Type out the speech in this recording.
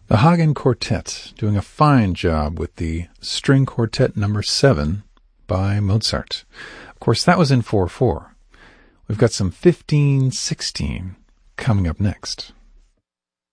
The Hagen Quartet doing a fine job with the String Quartet number 7 by Mozart. Of course, that was in 4/4. We've got some 15/16 coming up next.